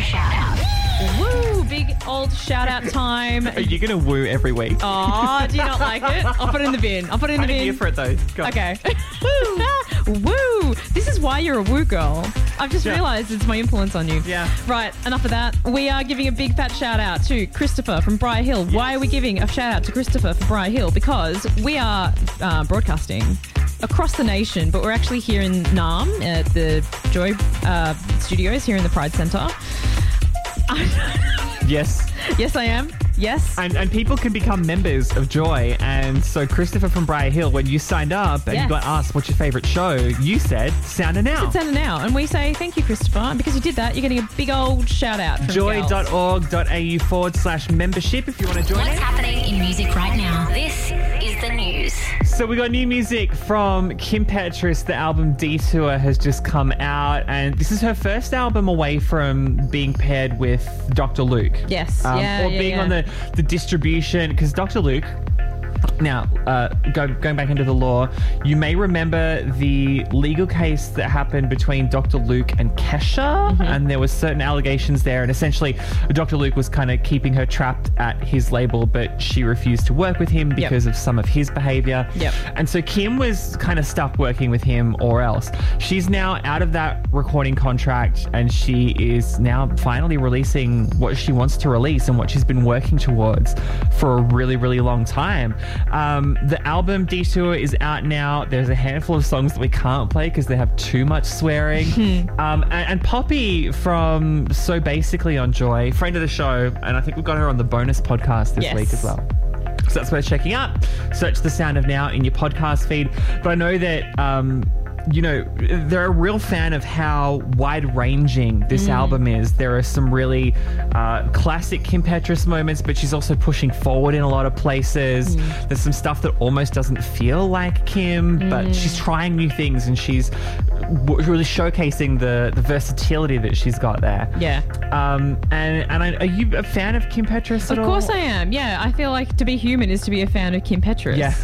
shout out. Woo! Big old shout out time. Are you going to woo every week? Oh, do you not like it? I'll put it in the bin. I'm here for it though. Go. Okay. Woo! This is why you're a woo girl. I've just realised it's my influence on you. Yeah. Right, enough of that. We are giving a big fat shout out to Christopher from Briar Hill. Yes. Why are we giving a shout out to Christopher from Briar Hill? Because we are broadcasting across the nation, but we're actually here in Naarm at the Joy Studios here in the Pride Centre. Yes. Yes, I am. Yes. And people can become members of Joy. And so Christopher from Briar Hill, when you signed up and you got asked what's your favourite show, you said Sound of Now. Sound of Now. And we say thank you, Christopher. And because you did that, you're getting a big old shout out from joy.org.au/membership if you want to join What's happening in music right now? This is the news. So we got new music from Kim Petras. The album Detour has just come out, and this is her first album away from being paired with Dr. Luke. Yes. Being on the distribution, because Dr. Luke, now, going back into the law, you may remember the legal case that happened between Dr. Luke and Kesha, and there was certain allegations there, and essentially Dr. Luke was kind of keeping her trapped at his label, but she refused to work with him because of some of his behavior. And so Kim was kind of stuck working with him or else. She's now out of that recording contract, and she is now finally releasing what she wants to release and what she's been working towards for a really, really long time. The album Detour is out now. There's a handful of songs that we can't play because they have too much swearing. And Poppy from So Basically on Joy, friend of the show, and I think we've got her on the bonus podcast this week as well. So that's worth checking out. Search The Sound of Now in your podcast feed. But I know that they're a real fan of how wide-ranging this album is. There are some really classic Kim Petras moments, but she's also pushing forward in a lot of places. There's some stuff that almost doesn't feel like Kim, but she's trying new things, and she's really showcasing the versatility that she's got there. Yeah. Are you a fan of Kim Petras at all? Of course I am. Yeah, I feel like to be human is to be a fan of Kim Petras. Yeah.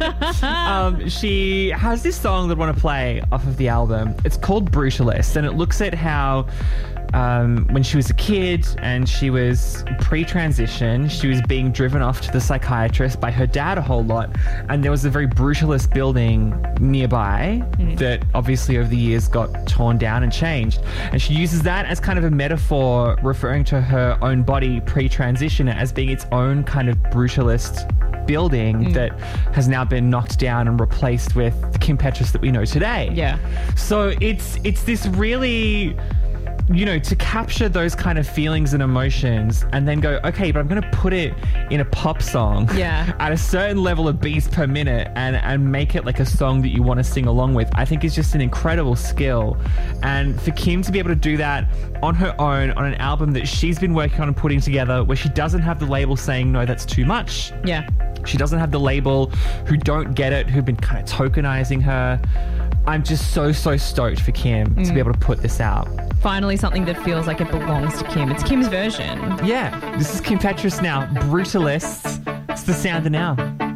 She has this song that I want to play off of the album. It's called Brutalist, and it looks at how when she was a kid and she was pre-transition, she was being driven off to the psychiatrist by her dad a whole lot, and there was a very brutalist building nearby that obviously over the years got torn down and changed, and she uses that as kind of a metaphor referring to her own body pre-transition as being its own kind of brutalist building that has now been knocked down and replaced with the Kim Petras that we know today. Yeah. So it's this really, to capture those kind of feelings and emotions and then go, okay, but I'm going to put it in a pop song at a certain level of beats per minute and make it like a song that you want to sing along with, I think is just an incredible skill. And for Kim to be able to do that on her own, on an album that she's been working on and putting together, where she doesn't have the label saying, no, that's too much. Yeah. She doesn't have the label who don't get it, who've been kind of tokenizing her. I'm just so stoked for Kim to be able to put this out. Finally, something that feels like it belongs to Kim. It's Kim's version. Yeah, this is Kim Petras now. Brutalist. It's The Sound of Now.